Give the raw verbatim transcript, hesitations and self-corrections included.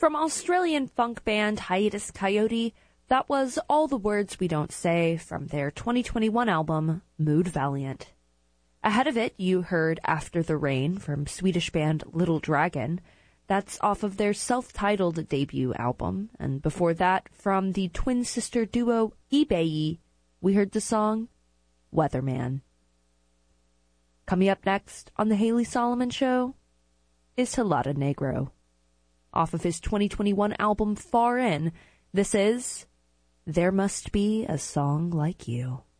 From Australian funk band Hiatus Coyote, that was All the Words We Don't Say from their twenty twenty-one album, Mood Valiant. Ahead of it, you heard After the Rain from Swedish band Little Dragon. That's off of their self-titled debut album. And before that, from the twin sister duo eBay, we heard the song Weatherman. Coming up next on The Haley Solomon Show is Helada Negro. Off of his twenty twenty-one album Far In, this is There Must Be a Song Like You.